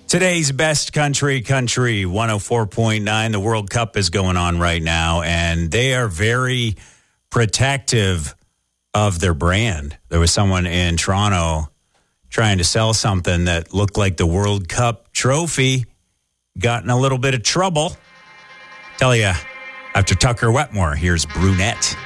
Today's best country, 104.9. The World Cup is going on right now, and they are very protective of their brand. There was someone in Toronto trying to sell something that looked like the World Cup trophy, got in a little bit of trouble. Tell you, after Tucker Wetmore, here's Brunette.